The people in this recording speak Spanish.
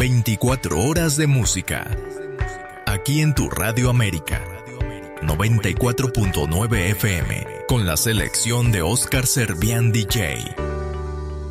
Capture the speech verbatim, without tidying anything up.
veinticuatro horas de música. Aquí en tu Radio América. noventa y cuatro punto nueve F M. Con la selección de Oscar Servián D J.